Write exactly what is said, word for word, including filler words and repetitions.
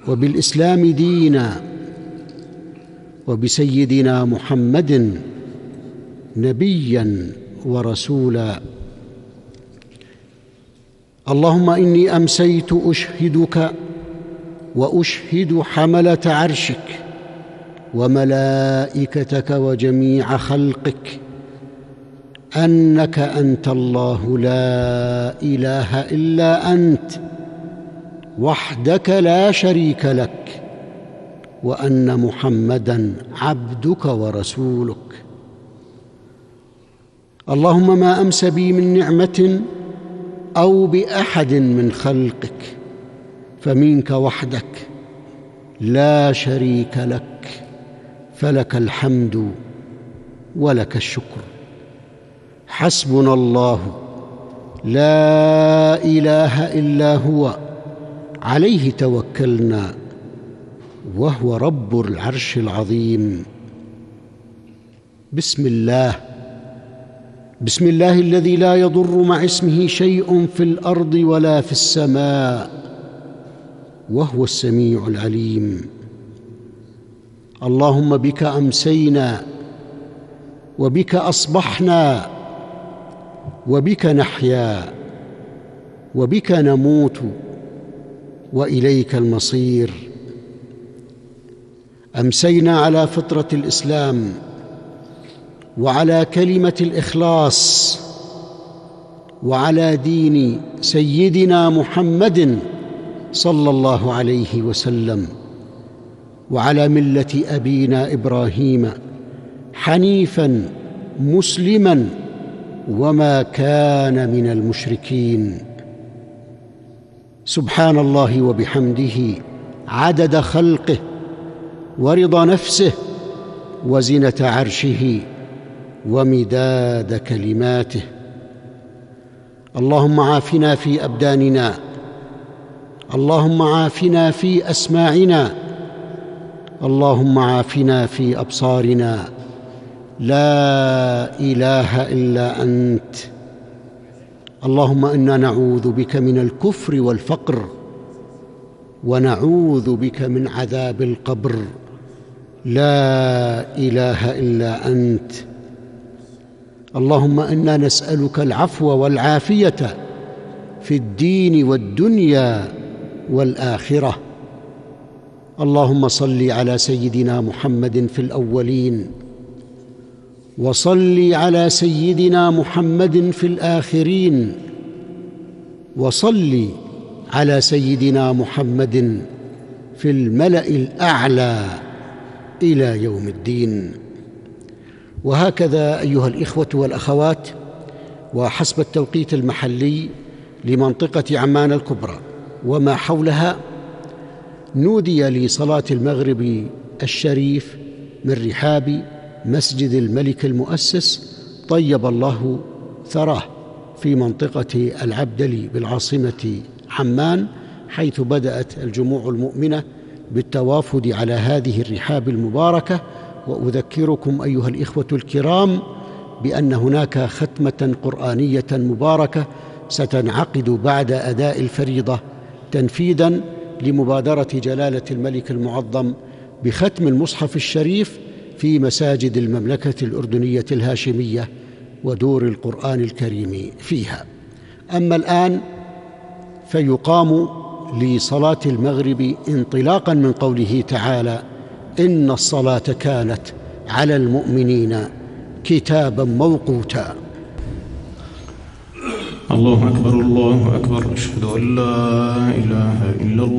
وبالإسلام دينا، وبسيدنا محمد نبيا ورسولا. اللهم إني أمسيت أشهدك وأشهد حملة عرشك وملائكتك وجميع خلقك أنك أنت الله لا إله إلا أنت وحدك لا شريك لك، وأن محمدًا عبدك ورسولك. اللهم ما أمس بي من نعمة أو بأحد من خلقك فمنك وحدك لا شريك لك، فلك الحمد ولك الشكر. حسبنا الله لا إله إلا هو، عليه توكلنا وهو رب العرش العظيم. بسم الله بسم الله الذي لا يضر مع اسمه شيء في الأرض ولا في السماء، وهو السميع العليم. اللهم بك أمسينا وبك أصبحنا وبك نحيا وبك نموت وإليك المصير. أمسينا على فطرة الإسلام وعلى كلمة الإخلاص وعلى دين سيدنا محمد صلى الله عليه وسلم، وعلى ملة أبينا إبراهيم حنيفاً مسلماً وما كان من المشركين. سبحان الله وبحمده عدد خلقه ورضا نفسه وزنة عرشه ومداد كلماته. اللهم عافنا في أبداننا، اللهم عافنا في أسماعنا، اللهم عافنا في أبصارنا. لا إله إلا أنت. اللهم إنا نعوذ بك من الكفر والفقر، ونعوذ بك من عذاب القبر. لا إله إلا أنت. اللهم إنا نسألك العفو والعافية في الدين والدنيا والآخرة. اللهم صل على سيدنا محمد في الأولين، وصل على سيدنا محمد في الآخرين، وصل على سيدنا محمد في الملأ الأعلى إلى يوم الدين. وهكذا أيها الإخوة والأخوات، وحسب التوقيت المحلي لمنطقة عمان الكبرى وما حولها، نودي لصلاة المغرب الشريف من رحاب مسجد الملك المؤسس طيب الله ثراه في منطقة العبدلي بالعاصمة عمان، حيث بدأت الجموع المؤمنة بالتوافد على هذه الرحاب المباركة. وأذكركم أيها الإخوة الكرام بأن هناك ختمة قرآنية مباركة ستنعقد بعد أداء الفريضة تنفيذاً لمبادرة جلالة الملك المعظم بختم المصحف الشريف في مساجد المملكة الأردنية الهاشمية ودور القرآن الكريم فيها. أما الآن فيقام لصلاة المغرب انطلاقاً من قوله تعالى: إن الصلاة كانت على المؤمنين كتاباً موقوتا. الله أكبر الله أكبر، أشهد أن لا إله إلا الله.